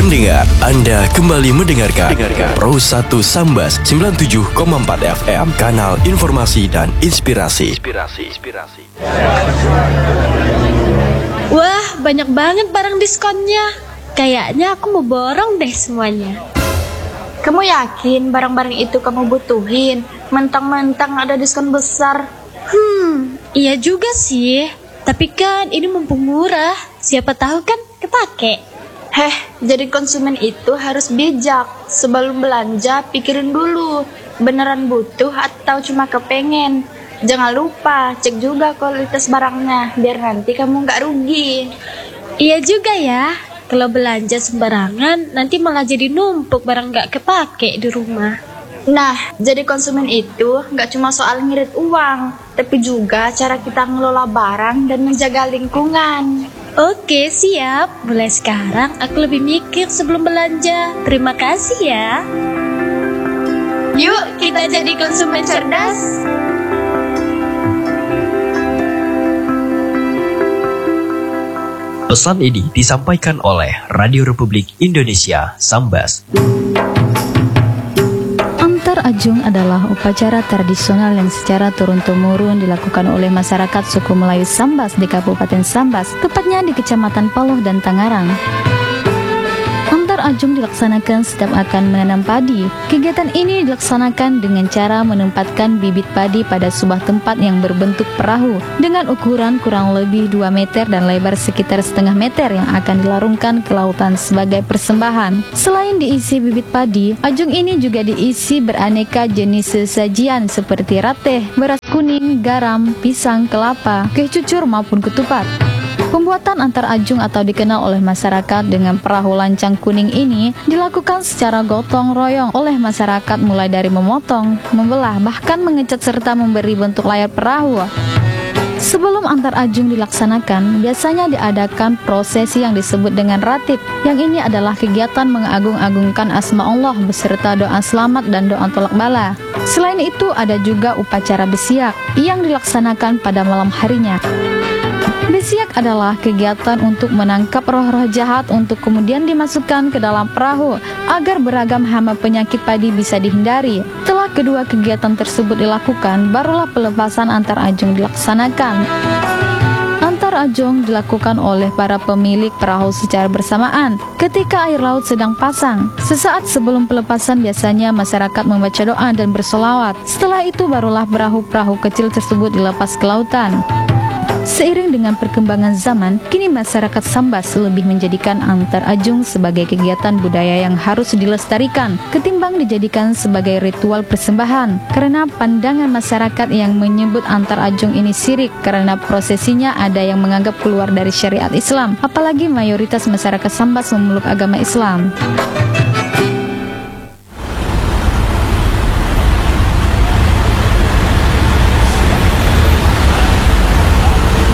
Pendengar, Anda kembali mendengarkan Pro 1 Sambas 97,4 FM, kanal informasi dan inspirasi. Wah, banyak banget barang diskonnya. Kayaknya aku mau borong deh semuanya. Kamu yakin barang-barang itu kamu butuhin? Mentang-mentang ada diskon besar. Iya juga sih. Tapi kan ini mumpung murah. Siapa tahu kan kepake. Jadi konsumen itu harus bijak. Sebelum belanja, pikirin dulu. Beneran butuh atau cuma kepengen? Jangan lupa, cek juga kualitas barangnya, biar nanti kamu nggak rugi. Iya juga ya. Kalau belanja sembarangan, nanti malah jadi numpuk barang nggak kepake di rumah. Nah, jadi konsumen itu nggak cuma soal ngirit uang, tapi juga cara kita ngelola barang dan menjaga lingkungan. Oke, siap. Mulai sekarang aku lebih mikir sebelum belanja. Terima kasih ya. Yuk, kita jadi konsumen cerdas. Pesan ini disampaikan oleh Radio Republik Indonesia, Sambas. Ajung adalah upacara tradisional yang secara turun-temurun dilakukan oleh masyarakat suku Melayu Sambas di Kabupaten Sambas, tepatnya di Kecamatan Paloh dan Tangarang. Ajung dilaksanakan setiap akan menanam padi. Kegiatan ini dilaksanakan dengan cara menempatkan bibit padi pada sebuah tempat yang berbentuk perahu dengan ukuran kurang lebih 2 meter dan lebar sekitar setengah meter yang akan dilarungkan ke lautan sebagai persembahan. Selain diisi bibit padi, ajung ini juga diisi beraneka jenis sesajian seperti rateh, beras kuning, garam, pisang, kelapa, kecucur maupun ketupat. Pembuatan antar ajung atau dikenal oleh masyarakat dengan perahu lancang kuning ini dilakukan secara gotong royong oleh masyarakat mulai dari memotong, membelah, bahkan mengecat serta memberi bentuk layar perahu. Sebelum antar ajung dilaksanakan, biasanya diadakan prosesi yang disebut dengan ratib. Yang ini adalah kegiatan mengagung-agungkan asma Allah beserta doa selamat dan doa tolak bala. Selain itu ada juga upacara besiak yang dilaksanakan pada malam harinya. Besiak adalah kegiatan untuk menangkap roh-roh jahat untuk kemudian dimasukkan ke dalam perahu agar beragam hama penyakit padi bisa dihindari. Setelah kedua kegiatan tersebut dilakukan, barulah pelepasan antar ajung dilaksanakan. Antar ajung dilakukan oleh para pemilik perahu secara bersamaan ketika air laut sedang pasang. Sesaat sebelum pelepasan biasanya masyarakat membaca doa dan bersolawat. Setelah itu barulah perahu-perahu kecil tersebut dilepas ke lautan. Seiring dengan perkembangan zaman, kini masyarakat Sambas lebih menjadikan antar ajung sebagai kegiatan budaya yang harus dilestarikan ketimbang dijadikan sebagai ritual persembahan. Karena pandangan masyarakat yang menyebut antar ajung ini syirik karena prosesinya ada yang menganggap keluar dari syariat Islam, apalagi mayoritas masyarakat Sambas memeluk agama Islam.